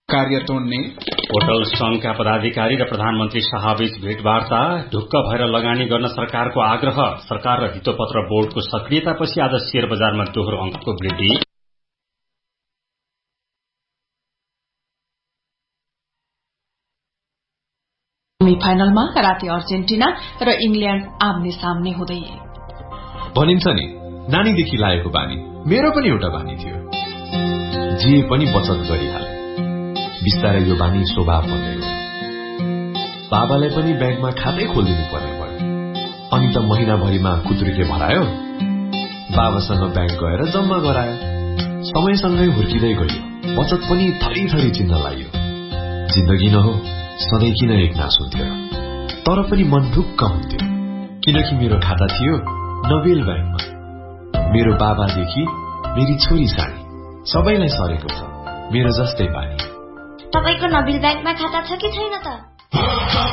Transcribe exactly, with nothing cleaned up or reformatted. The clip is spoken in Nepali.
कार्य तोड्ने। होटल संघका पदाधिकारी र प्रधानमन्त्री शाहबीच भेटवार्ता, ढुक्क भएर लगानी गर्न सरकारको आग्रह। सरकार र हितोपत्र बोर्डको सक्रियतापछि आज शेयर बजारमा दोहोरो अंकको वृद्धि। सेमिफाइनलमा राति अर्जेन्टिना र इंग्ल्याण्ड आम्ने सामने हुँदै। भनिन्छ नि, नानीदेखि लागेको बानी मेरो पनि एउटा बानी थियो, जे पनि बचत गरिहाले। बिस्तारै यो बानी स्वभाव बन्दै गयो। बाबालाई पनि ब्याङ्कमा खातै खोलिदिनु पर्ने भयो। अनि त महिनाभरिमा कुत्रुके भरायो, बाबासँग ब्याङ्क गएर जम्मा गरायो। समयसँगै हुर्किँदै गयो, बचत पनि थरी थरी चिन्न लाग्यो। जिन्दगी न हो, सधैँ किन एक नास हुन्थ्यो, तर पनि मन ढुक्क हुन्थ्यो, किनकि मेरो खाता थियो नोबेल ब्याङ्कमा। मेरो बाबादेखि मेरी छोरी सानी सबैलाई सरेको छ मेरो जस्तै बानी। तपाईको नोबेल ब्याङ्कमा खाता छ कि छैन त?